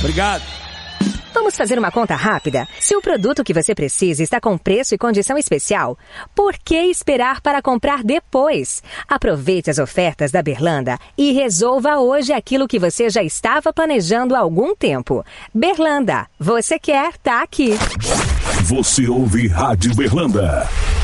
Obrigado. Vamos fazer uma conta rápida? Se o produto que você precisa está com preço e condição especial, por que esperar para comprar depois? Aproveite as ofertas da Berlanda e resolva hoje aquilo que você já estava planejando há algum tempo. Berlanda, você quer, tá aqui. Você ouve Rádio Berlanda.